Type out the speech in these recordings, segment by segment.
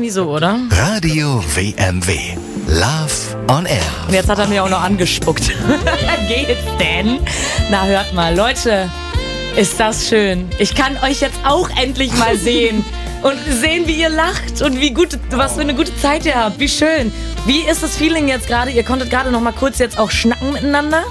irgendwie so, oder? Radio WMW. Love on Air. Und jetzt hat er mir auch noch angespuckt. Geht's denn? Na, hört mal, Leute, ist das schön. Ich kann euch jetzt auch endlich mal sehen. Und sehen, wie ihr lacht und was für eine gute Zeit ihr habt. Wie schön. Wie ist das Feeling jetzt gerade? Ihr konntet gerade noch mal kurz jetzt auch schnacken miteinander.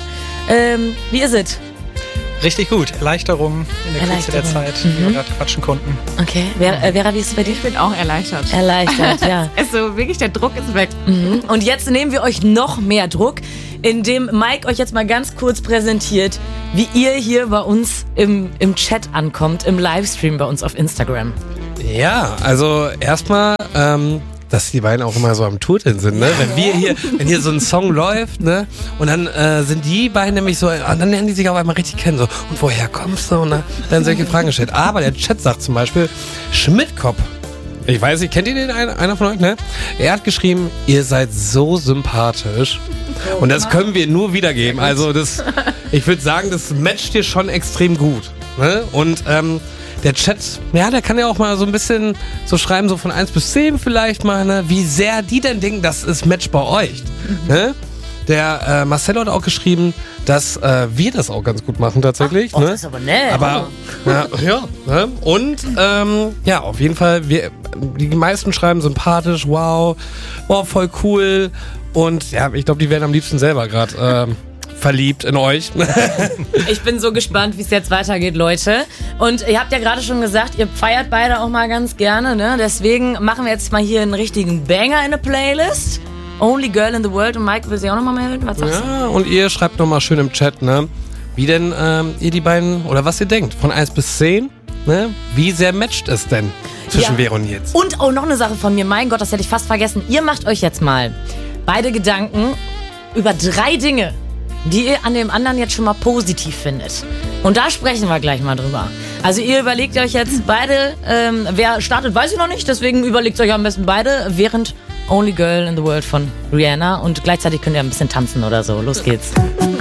Wie ist es? Richtig gut. Erleichterung in der Kürze der Zeit, wie wir gerade quatschen konnten. Okay. Vera, wie ist es bei dir? Ich bin auch erleichtert. Erleichtert, ja. Also wirklich, der Druck ist weg. Und jetzt nehmen wir euch noch mehr Druck, indem Mike euch jetzt mal ganz kurz präsentiert, wie ihr hier bei uns im Chat ankommt, im Livestream bei uns auf Instagram. Ja, also erstmal, dass die beiden auch immer so am Turteln sind, ne? Wenn hier so ein Song läuft, ne? Und dann sind die beiden nämlich so, dann lernen die sich auf einmal richtig kennen, so, und woher kommst du? Und dann werden solche Fragen gestellt. Aber der Chat sagt zum Beispiel, Schmidtkopf. Ich weiß nicht, kennt ihr den, einer von euch, ne? Er hat geschrieben, ihr seid so sympathisch. Und das können wir nur wiedergeben. Also ich würde sagen, das matcht dir schon extrem gut, ne? Und, der Chat, ja, der kann ja auch mal so ein bisschen so schreiben, so von 1 bis 10 vielleicht mal, ne, wie sehr die denn denken, das ist Match bei euch. Ne? Der Marcelo hat auch geschrieben, dass wir das auch ganz gut machen tatsächlich. Ne? Das ist aber nett. Aber, ja. Ne? Und, ja, auf jeden Fall, die meisten schreiben sympathisch, wow, voll cool. Und ja, ich glaube, die werden am liebsten selber gerade verliebt in euch. Ich bin so gespannt, wie es jetzt weitergeht, Leute. Und ihr habt ja gerade schon gesagt, ihr feiert beide auch mal ganz gerne, ne? Deswegen machen wir jetzt mal hier einen richtigen Banger in eine Playlist. Only Girl in the World. Und Mike will sich auch noch mal melden. Was sagst du? Ja, und ihr schreibt noch mal schön im Chat, ne? Wie denn ihr die beiden, oder was ihr denkt, von 1 bis 10, ne? Wie sehr matcht es denn zwischen Vera und Nils? Und auch noch eine Sache von mir. Mein Gott, das hätte ich fast vergessen. Ihr macht euch jetzt mal beide Gedanken über 3 Dinge, die ihr an dem anderen jetzt schon mal positiv findet. Und da sprechen wir gleich mal drüber. Also ihr überlegt euch jetzt beide, wer startet, weiß ich noch nicht, deswegen überlegt euch am besten beide, während Only Girl in the World von Rihanna, und gleichzeitig könnt ihr ein bisschen tanzen oder so. Los geht's.